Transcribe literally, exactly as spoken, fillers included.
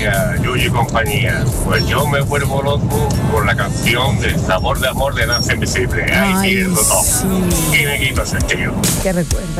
compañía, Yuyu y compañía. Pues yo me vuelvo loco por la canción de Sabor de Amor de Danza Invisible. Ahí Ay, pierdo todo. sí. Y me quito ese tío. ¿Qué recuerda?